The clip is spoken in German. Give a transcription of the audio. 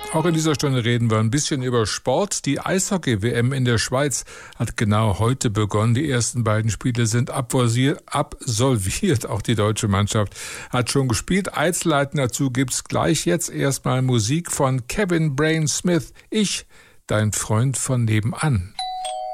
Auch in dieser Stunde reden wir ein bisschen über Sport. Die Eishockey-WM in der Schweiz hat genau heute begonnen. Die ersten beiden Spiele sind absolviert. Auch die deutsche Mannschaft hat schon gespielt. Einzelheiten dazu gibt's gleich. Jetzt erstmal Musik von Kevin Brain Smith. Ich, dein Freund von nebenan.